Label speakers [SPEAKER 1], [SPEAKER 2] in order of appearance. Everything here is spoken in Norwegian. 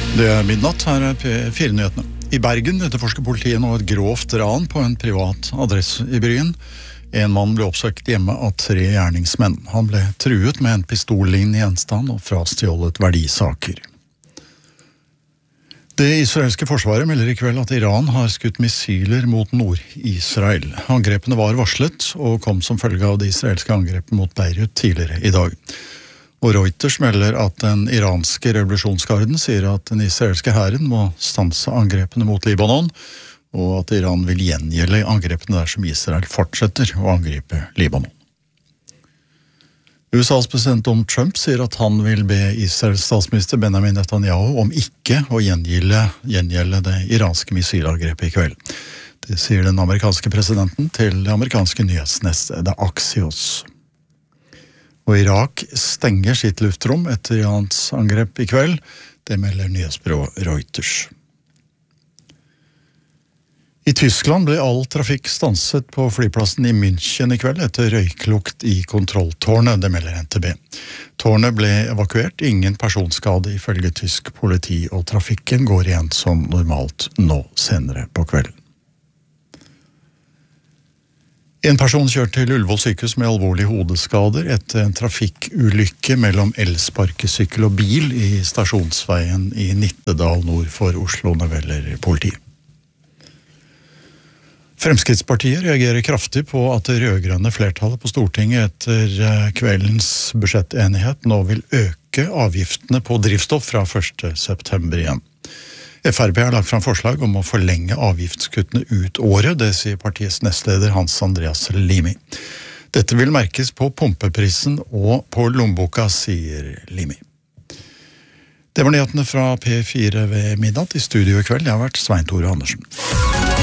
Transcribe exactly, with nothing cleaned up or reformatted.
[SPEAKER 1] Det er midnatt, her er P fire-nyhetene. I Bergen etterforsker politiet nå et grovt ran på en privat adresse i byen. En mann ble oppsøkt hjemme av tre gjerningsmenn. Han ble truet med en pistollignende gjenstand og frastjålet verdisaker. Det israelske forsvaret melder i kveld at Iran har skutt missiler mot Nord-Israel. Angrepene var varslet og kom som følge av det israelske angrepet mot Beirut tidligere i dag. Og Reuters melder at den iranske revolusjonsgarden sier at den israelske hæren må stanse angrepene mot Libanon, og at Iran vil gjengjelde angrepene dersom Israel fortsetter å angripe Libanon. U S A's president Donald Trump sier at han vil be Israels statsminister Benjamin Netanyahu om ikke å gjengjelde, gjengjelde det iranske missilangrepet i kveld. Det sier den amerikanske presidenten til det amerikanske nyhetsnettet Axios. Og Irak stenger sitt luftrom etter Irans angrep i kveld. Det melder nyhetsbyrået Reuters. I Tyskland ble all trafikk stanset på flyplassen i München i kveld etter røyklukt i kontrolltårnet, det melder N T B. Tårnet ble evakuert, ingen personskade ifølge tysk politi, og trafikken går igjen som normalt nå senere på kvelden. En person kjørte til Ullevål sykehus med alvorlige hodeskader etter en trafikkulykke mellom elsparkesykkel og bil i Stasjonsveien i Nittedal nord for Oslo, melder politiet. Fremskrittspartiet reagerer kraftig på at det rødgrønne flertallet på Stortinget etter kveldens budsjettenighet nå vil øke avgiftene på drivstoff fra første september igjen. F R P har lagt fram forslag om å forlenge avgiftskuttene ut året, det sier partiets nestleder Hans Andreas Limi. Dette vil merkes på pumpeprisen og på lommeboka, sier Limi. Det var nyhetene fra P fire ved midnatt. I studio i kveld, jeg har vært Svein Tore Andersen.